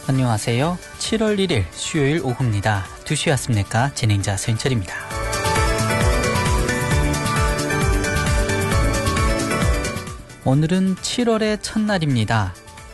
안녕하세요. 7월 1일 수요일 오후입니다. 2시 왔습니까? 진행자 서인철입니다. 오늘은 7월의 첫날입니다.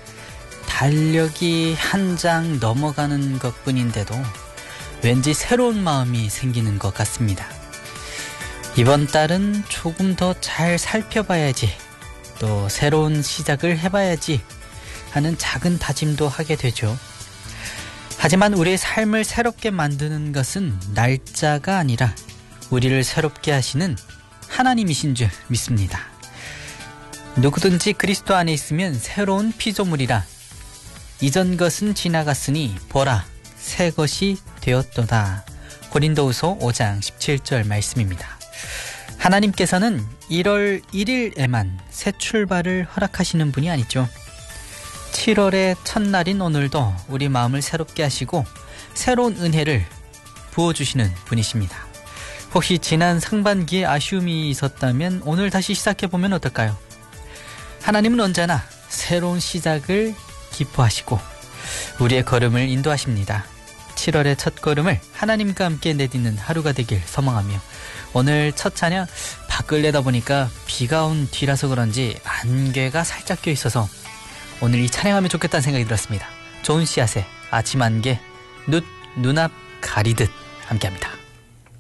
달력이 한 장 넘어가는 것뿐인데도 왠지 새로운 마음이 생기는 것 같습니다. 이번 달은 조금 더 잘 살펴봐야지, 또 새로운 시작을 해봐야지 하는 작은 다짐도 하게 되죠. 하지만 우리의 삶을 새롭게 만드는 것은 날짜가 아니라 우리를 새롭게 하시는 하나님이신 줄 믿습니다. 누구든지 그리스도 안에 있으면 새로운 피조물이라. 이전 것은 지나갔으니 보라, 새 것이 되었도다. 고린도후서 5장 17절 말씀입니다. 하나님께서는 1월 1일에만 새 출발을 허락하시는 분이 아니죠. 7월의 첫날인 오늘도 우리 마음을 새롭게 하시고 새로운 은혜를 부어주시는 분이십니다. 혹시 지난 상반기에 아쉬움이 있었다면 오늘 다시 시작해보면 어떨까요? 하나님은 언제나 새로운 시작을 기뻐하시고 우리의 걸음을 인도하십니다. 7월의 첫 걸음을 하나님과 함께 내딛는 하루가 되길 소망하며, 오늘 첫 찬양 밖을 내다보니까 비가 온 뒤라서 그런지 안개가 살짝 껴있어서 오늘 이 찬양하면 좋겠다는 생각이 들었습니다. 좋은 씨앗의 아침 안개, 눈앞 가리듯 함께합니다.